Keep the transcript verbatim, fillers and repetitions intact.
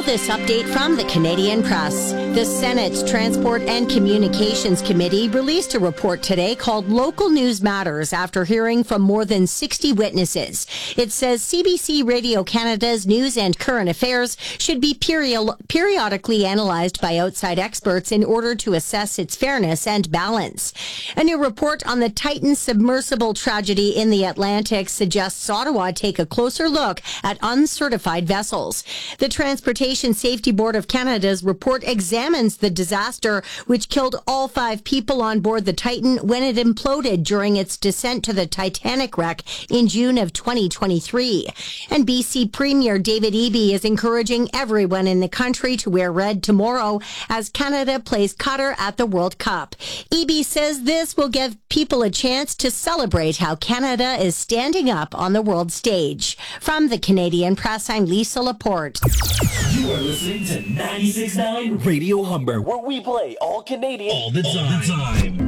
this update from the Canadian Press. The Senate's Transport and Communications Committee released a report today called Local News Matters after hearing from more than sixty witnesses. It says C B C Radio Canada's news and current affairs should be peri- periodically analyzed by outside experts in order to assess its fairness and balance. A new report on the Titan submersible tragedy in the Atlantic suggests Ottawa take a closer look at uncertified vessels. The Transportation Safety Board of Canada's report examines the disaster which killed all five people on board the Titan when it imploded during its descent to the Titanic wreck in June of twenty twenty-three. And B C Premier David Eby is encouraging everyone in the country to wear red tomorrow as Canada plays Qatar at the World Cup. Eby says this will give people a chance to celebrate how Canada is standing up on the world stage. From the Canadian Press, I'm Lisa Laporte. You are listening to ninety-six point nine Radio Humber, where we play all Canadian all the time. All the time.